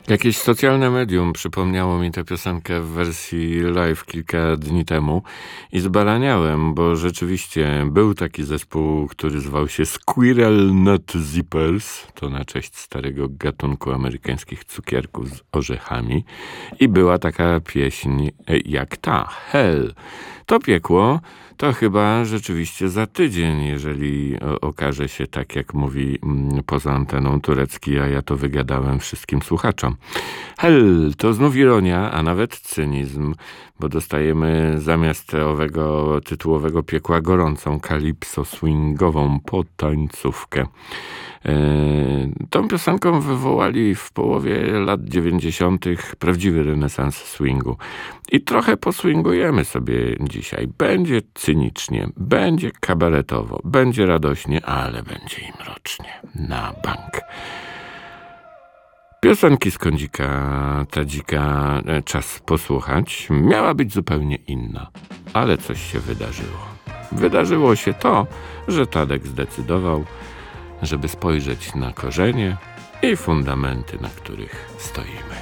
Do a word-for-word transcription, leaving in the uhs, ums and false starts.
Jakieś socjalne medium przypomniało mi tę piosenkę w wersji live kilka dni temu i zbaraniałem, bo rzeczywiście był taki zespół, który zwał się Squirrel Nut Zippers, to na cześć starego gatunku amerykańskich cukierków z orzechami, i była taka pieśń jak ta, Hell. To piekło to chyba rzeczywiście za tydzień, jeżeli okaże się tak, jak mówi poza anteną turecki, a ja to wygadałem wszystkim słuchaczom. Hell to znów ironia, a nawet cynizm, bo dostajemy zamiast owego tytułowego piekła gorącą kalipso-swingową potańcówkę. Tą piosenką wywołali w połowie lat dziewięćdziesiątych prawdziwy renesans swingu. I trochę poswingujemy sobie dzisiaj. Będzie cynicznie, będzie kabaretowo, będzie radośnie, ale będzie i mrocznie. Na bank. Piosenki z Kądzika Tadzika czas posłuchać. Miała być zupełnie inna, ale coś się wydarzyło. Wydarzyło się to, że Tadek zdecydował, żeby spojrzeć na korzenie i fundamenty, na których stoimy.